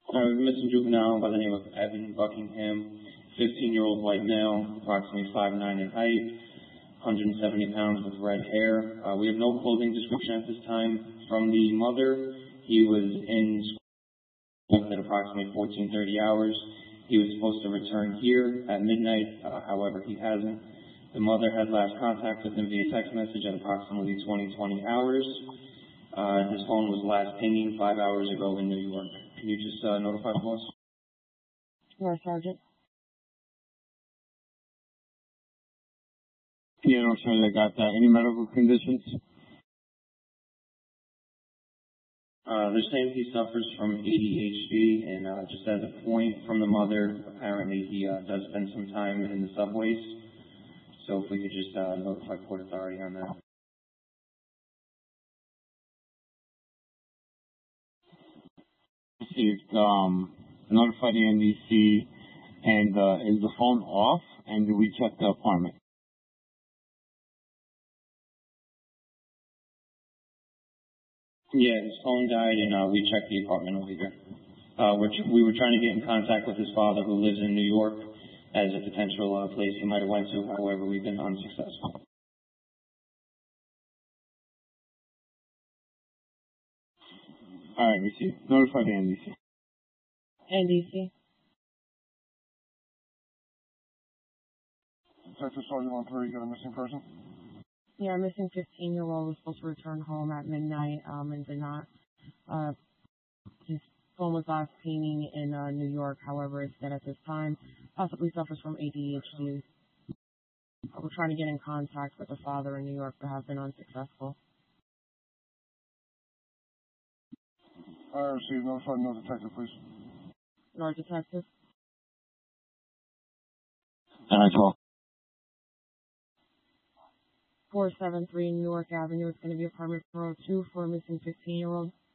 Missing juvenile by the name of Evan Buckingham, 15-year-old white male, approximately 5'9" in height, 170 pounds with red hair. We have no clothing description at this time. From the mother, he was in school at approximately 14:30 hours. He was supposed to return here at midnight, however, he hasn't. The mother had last contact with him via text message at approximately 20 hours. His phone was last pinging 5 hours ago in New York. Can you just notify the boss? Sure, Sergeant. Yeah, no, sir, I got that. Any medical conditions? They're saying he suffers from ADHD, and just as a point from the mother, apparently he does spend some time in the subways. So if we could just notify Port Authority on that. Received. Notify the NDC, and is the phone off? And do we check the apartment? Yeah, his phone died, and we checked the apartment over here. We were trying to get in contact with his father, who lives in New York, as a potential place he might have went to. However, we've been unsuccessful. All right, receive. Notify the NDC. NDC. Detective Sergeant on 3, you got a missing person? Yeah, our missing 15-year-old was supposed to return home at midnight and did not. His phone was last pinging in New York, however, it's dead at this time. Possibly suffers from ADHD. We're trying to get in contact with the father in New York, but have been unsuccessful. I received. Notify no detective, please. North Detective. 12. 473 New York Avenue. It's going to be apartment 402 for a missing 15-year-old.